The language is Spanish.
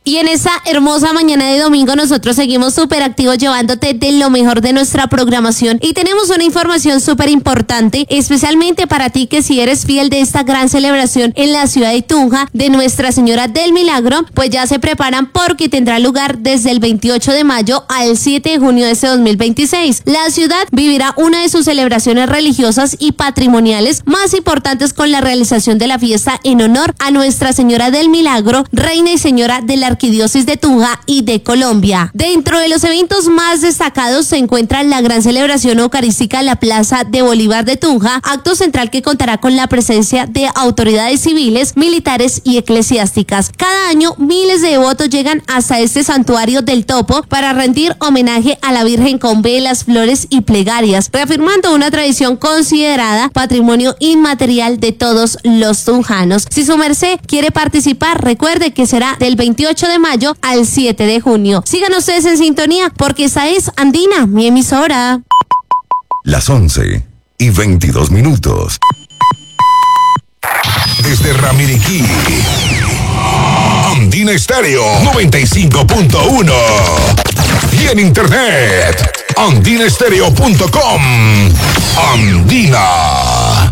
Y en esta hermosa mañana de domingo nosotros seguimos súper activos llevándote de lo mejor de nuestra programación y tenemos una información súper importante, especialmente para ti que si eres fiel de esta gran celebración en la ciudad de Tunja de Nuestra Señora del Milagro, pues ya se preparan porque tendrá lugar desde el 28 de mayo al 7 de junio de este 2026. La ciudad vivirá una de sus celebraciones religiosas y patrimoniales más importantes con la realización de la fiesta en honor a Nuestra Señora del Milagro, Reina y Señora de la Arquidiócesis de Tunja y de Colombia. Dentro de los eventos más destacados se encuentra la gran celebración eucarística en la Plaza de Bolívar de Tunja, acto central que contará con la presencia de autoridades civiles, militares y eclesiásticas. Cada año miles de devotos llegan hasta este santuario del Topo para rendir homenaje a la Virgen con velas, flores y plegarias, reafirmando una tradición considerada patrimonio inmaterial de todos los tunjanos. Si su merced quiere participar, recuerde que será del 28 de mayo al 7 de junio. Sigan ustedes en sintonía porque esta es Andina, mi emisora. Las 11:22. Desde Ramiriquí, Andina Estéreo 95.1. Y en internet, andinaestereo.com. Andina.